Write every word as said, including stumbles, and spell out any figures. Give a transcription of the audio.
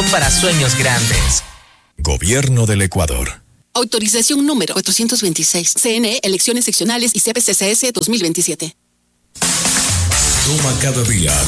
para sueños grandes. Gobierno del Ecuador. Autorización número cuatrocientos veintiséis. C N E, elecciones seccionales y C P C C S dos mil veintisiete. Toma cada día